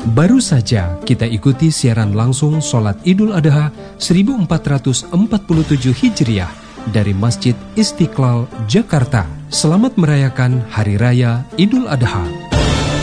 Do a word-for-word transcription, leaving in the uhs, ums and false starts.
Baru saja kita ikuti siaran langsung Sholat Idul Adha seribu empat ratus empat puluh tujuh Hijriah dari Masjid Istiqlal, Jakarta. Selamat merayakan Hari Raya Idul Adha.